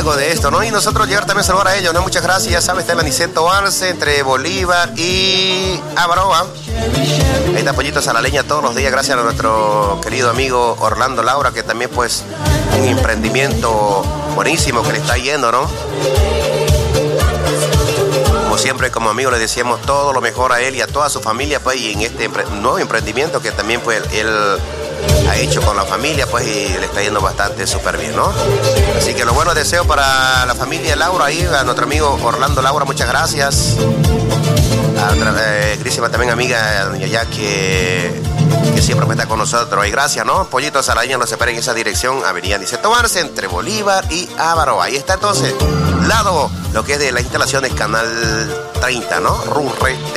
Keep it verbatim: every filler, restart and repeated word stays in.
algo de esto, ¿no? Y nosotros llegar también a saludar a ellos, ¿no? Muchas gracias. Ya sabes, está el Aniceto Arce entre Bolívar y Avaroa. Ahí está Pollitos a la Leña todos los días, gracias a nuestro querido amigo Orlando Laura, que también pues un emprendimiento buenísimo que le está yendo, ¿no? Como siempre, como amigo, le decíamos todo lo mejor a él y a toda su familia, pues, y en este empre- nuevo emprendimiento que también pues él ha hecho con la familia, pues, y le está yendo bastante súper bien, ¿no? Así que los buenos deseos para la familia de Laura, ahí, a nuestro amigo Orlando Laura, muchas gracias. A otra eh, querísima también amiga, doña Jackie, que, que siempre está con nosotros. Y gracias, ¿no? Pollitos a la Leña nos espera en esa dirección, Avenida Aniceto Arce, entre Bolívar y Avaroa. Ahí está entonces, lado, lo que es de la instalación del Canal treinta, ¿no? Rurre